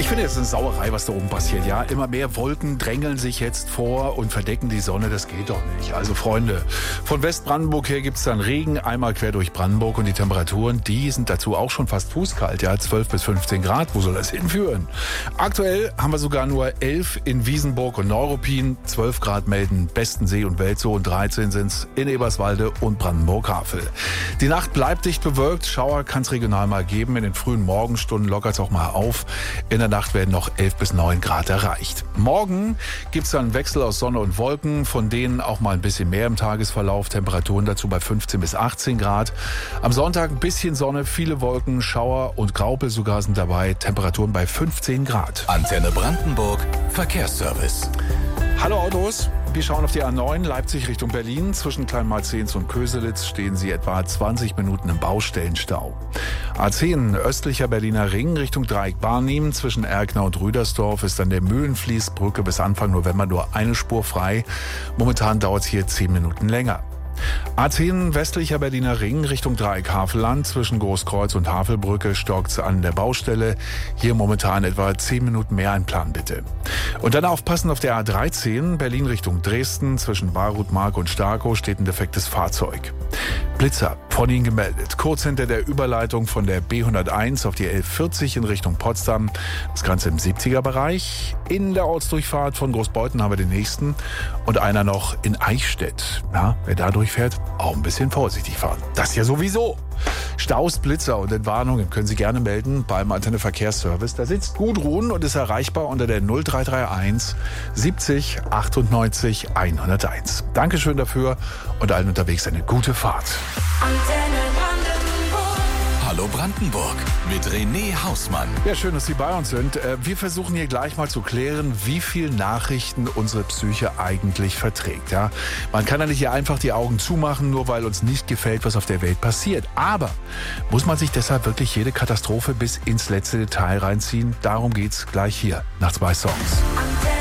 finde, es ist eine Sauerei, was da oben passiert. Ja, immer mehr Wolken drängeln sich jetzt vor und verdecken die Sonne. Das geht doch nicht. Also Freunde, von Westbrandenburg her gibt es dann Regen, einmal quer durch Brandenburg. Und die Temperaturen, die sind dazu auch schon fast fußkalt. Ja, 12 bis 15 Grad. Wo soll das hinführen? Aktuell haben wir sogar nur 11 in Wiesenburg und Neuruppin. 12 Grad melden Bestensee und Welzow und 13 sind es in Eberswalde und Brandenburg-Havel. Die Nacht bleibt dicht bewölkt. Schauer kann es regional mal geben. In den frühen Morgenstunden lockert es auch mal auf. In der Nacht werden noch 11 bis 9 Grad erreicht. Morgen gibt es dann einen Wechsel aus Sonne und Wolken, von denen auch mal ein bisschen mehr im Tagesverlauf. Temperaturen dazu bei 15 bis 18 Grad. Am Sonntag ein bisschen Sonne, viele Wolken, Schauer und Graupel sogar sind dabei. Temperaturen bei 15 Grad. Antenne Brandenburg, Verkehrsservice. Hallo Autos. Wir schauen auf die A9 Leipzig Richtung Berlin. Zwischen Kleinmalzens und Köselitz stehen Sie etwa 20 Minuten im Baustellenstau. A10 östlicher Berliner Ring Richtung Dreieck Barnim. Zwischen Erkner und Rüdersdorf ist an der Mühlenfließbrücke bis Anfang November nur eine Spur frei. Momentan dauert es hier 10 Minuten länger. A10 westlicher Berliner Ring Richtung Dreieck Havelland. Zwischen Großkreuz und Havelbrücke stockt's an der Baustelle. Hier momentan etwa 10 Minuten mehr einplanen bitte. Und dann aufpassen auf der A13 Berlin Richtung Dresden. Zwischen Barutmark und Starkow steht ein defektes Fahrzeug. Blitzer von Ihnen gemeldet. Kurz hinter der Überleitung von der B101 auf die L40 in Richtung Potsdam. Das Ganze im 70er-Bereich. In der Ortsdurchfahrt von Großbeuthen haben wir den nächsten. Und einer noch in Eichstätt. Ja, wer da durchfährt, auch ein bisschen vorsichtig fahren. Das ja sowieso. Staus, Blitzer und Entwarnungen können Sie gerne melden beim Antenne Verkehrsservice. Da sitzt Gudrun und ist erreichbar unter der 0331 70 98 101. Dankeschön dafür und allen unterwegs eine gute Fahrt. Antenne Brandenburg. Hallo Brandenburg mit René Hausmann. Ja, schön, dass Sie bei uns sind. Wir versuchen hier gleich mal zu klären, wie viel Nachrichten unsere Psyche eigentlich verträgt. Ja? Man kann ja nicht hier einfach die Augen zumachen, nur weil uns nicht gefällt, was auf der Welt passiert. Aber muss man sich deshalb wirklich jede Katastrophe bis ins letzte Detail reinziehen? Darum geht's gleich hier nach 2 Songs.